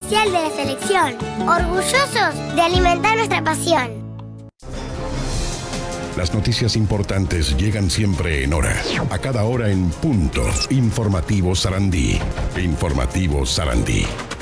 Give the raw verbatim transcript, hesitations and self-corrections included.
oficial de la selección. Orgullosos de alimentar nuestra pasión. Las noticias importantes llegan siempre en hora. A cada hora en punto. Informativo Sarandí. Informativo Sarandí.